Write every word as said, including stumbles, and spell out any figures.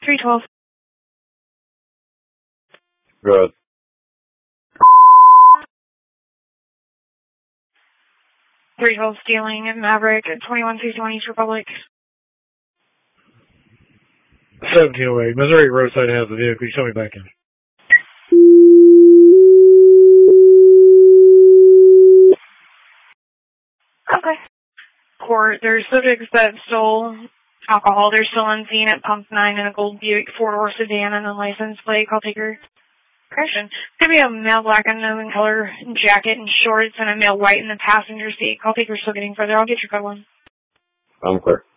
three twelve. Good. three twelve stealing at Maverick at twenty-one fifty-one East Republic. seventeen oh eight. Missouri roadside has the vehicle. You show me back in. Okay. Court, there's subjects that stole alcohol. They're still on scene at Pump nine in a gold Buick four-door sedan and a license plate. I'll take your correction. It's going to be a male black unknown color jacket and shorts and a male white in the passenger seat. I'll take your still getting further. I'll get your code one. I'm clear.